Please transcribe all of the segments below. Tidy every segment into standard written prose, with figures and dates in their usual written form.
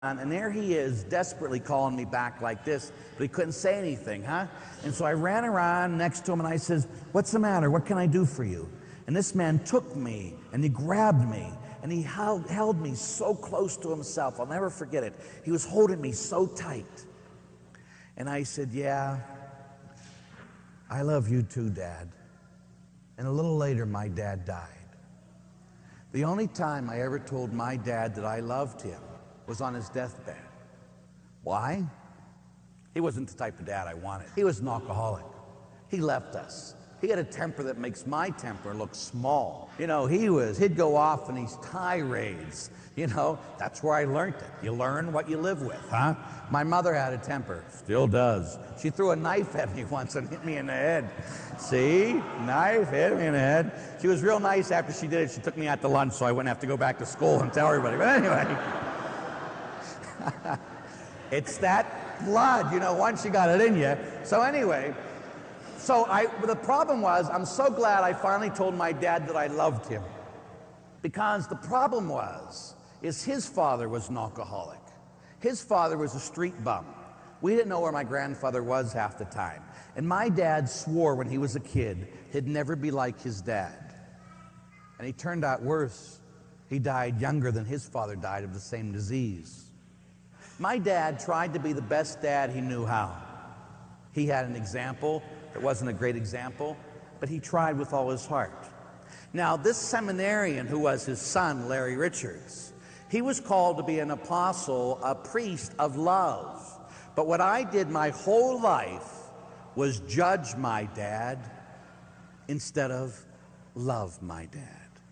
and there he is desperately calling me back like this, but he couldn't say anything, huh? And so I ran around next to him and I says, "What's the matter? What can I do for you?" And this man took me and he grabbed me and he held me so close to himself. I'll never forget it. He was holding me so tight. And I said, "Yeah, I love you too, Dad." And a little later, my dad died. The only time I ever told my dad that I loved him was on his deathbed. Why? He wasn't the type of dad I wanted. He was an alcoholic. He left us. He had a temper that makes my temper look small. You know, he'd go off in these tirades. You know, that's where I learned it. You learn what you live with, huh? My mother had a temper, still does. She threw a knife at me once and hit me in the head. See? Knife hit me in the head. She was real nice after she did it. She took me out to lunch so I wouldn't have to go back to school and tell everybody. But anyway, it's that blood, you know, once you got it in you. So anyway, the problem was, I'm so glad I finally told my dad that I loved him. Because the problem is his father was an alcoholic. His father was a street bum. We didn't know where my grandfather was half the time. And my dad swore when he was a kid he'd never be like his dad. And he turned out worse. He died younger than his father died of the same disease. My dad tried to be the best dad he knew how. He had an example that wasn't a great example, but he tried with all his heart. Now, this seminarian who was his son, Larry Richards, he was called to be an apostle, a priest of love. But what I did my whole life was judge my dad instead of love my dad.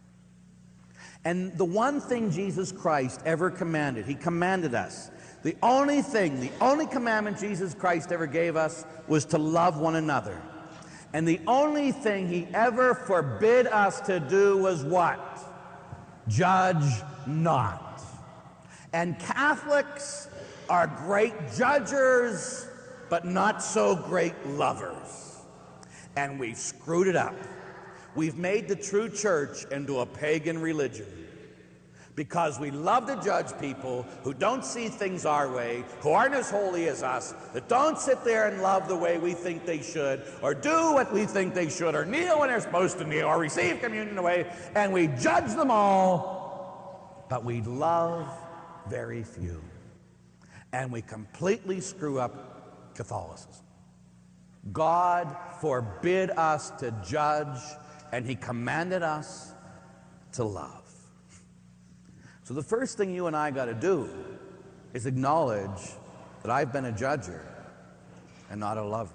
And the one thing Jesus Christ ever commanded, he commanded us, the only commandment Jesus Christ ever gave us was to love one another. And the only thing he ever forbid us to do was what? Judge not. And Catholics are great judgers, but not so great lovers. And we've screwed it up. We've made the true church into a pagan religion. Because we love to judge people who don't see things our way, who aren't as holy as us, that don't sit there and love the way we think they should, or do what we think they should, or kneel when they're supposed to kneel, or receive communion the way, and we judge them all, but we love very few. And we completely screw up Catholicism. God forbid us to judge, and he commanded us to love. So the first thing you and I got to do is acknowledge that I've been a judger and not a lover.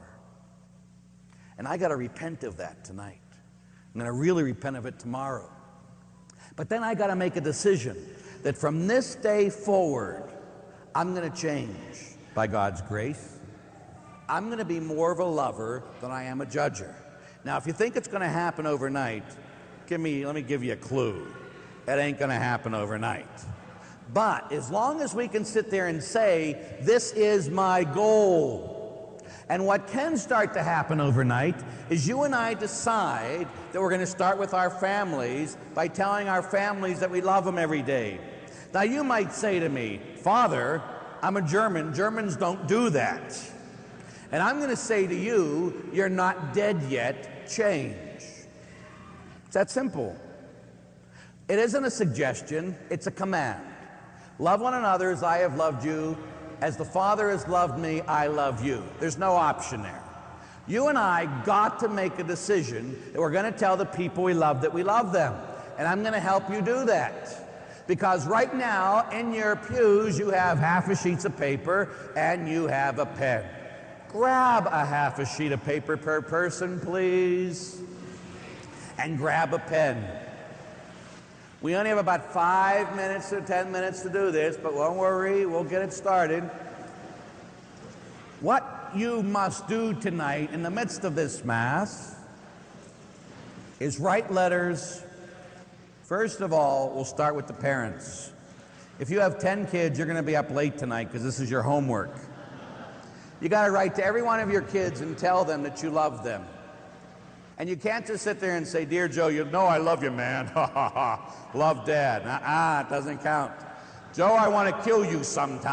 And I got to repent of that tonight. I'm going to really repent of it tomorrow. But then I got to make a decision that from this day forward, I'm going to change by God's grace. I'm going to be more of a lover than I am a judger. Now, if you think it's going to happen overnight, let me give you a clue. It ain't going to happen overnight. But as long as we can sit there and say, this is my goal. And what can start to happen overnight is you and I decide that we're going to start with our families by telling our families that we love them every day. Now you might say to me, "Father, I'm a German. Germans don't do that." And I'm going to say to you, you're not dead yet. Change. It's that simple. It isn't a suggestion, it's a command. Love one another as I have loved you. As the Father has loved me, I love you. There's no option there. You and I got to make a decision that we're going to tell the people we love that we love them. And I'm going to help you do that. Because right now, in your pews, you have half a sheet of paper and you have a pen. Grab a half a sheet of paper per person, please. And grab a pen. We only have about 5 minutes or 10 minutes to do this, but don't worry, we'll get it started. What you must do tonight in the midst of this Mass is write letters. First of all, we'll start with the parents. If you have 10 kids, you're going to be up late tonight because this is your homework. You got to write to every one of your kids and tell them that you love them. And you can't just sit there and say, "Dear Joe, you know I love you, man. Ha ha ha. Love Dad." It doesn't count. Joe, I want to kill you sometime.